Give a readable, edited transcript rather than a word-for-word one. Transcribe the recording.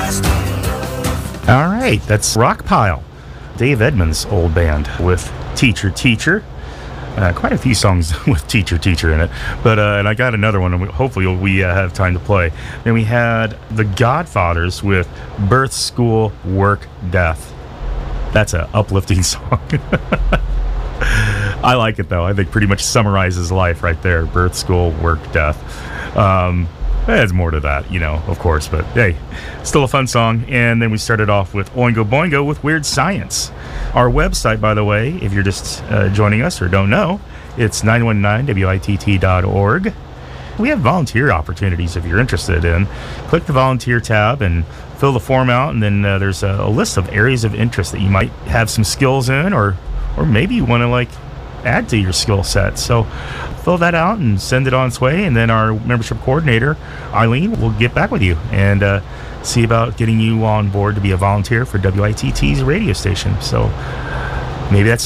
All right, that's Rockpile, Dave Edmunds' old band with Teacher Teacher. Quite a few songs with Teacher Teacher in it, but and I got another one, and hopefully we have time to play. Then we had The Godfathers with Birth, School, Work, Death. That's an uplifting song. I like it, though. I think pretty much summarizes life right there. Birth, school, work, death. There's more to that, of course. But, hey, still a fun song. And then we started off with Oingo Boingo with Weird Science. Our website, by the way, if you're just joining us or don't know, it's 919witt.org. We have volunteer opportunities if you're interested in. Click the volunteer tab and fill the form out, and then there's a list of areas of interest that you might have some skills in, or maybe you want to add to your skill set. So fill that out and send it on its way, and then our membership coordinator, Eileen, will get back with you and see about getting you on board to be a volunteer for WITT's radio station. So maybe that's